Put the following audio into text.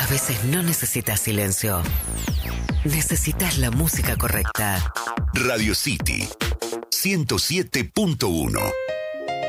veces no necesitas silencio. Necesitas la música correcta. Radio City 107.1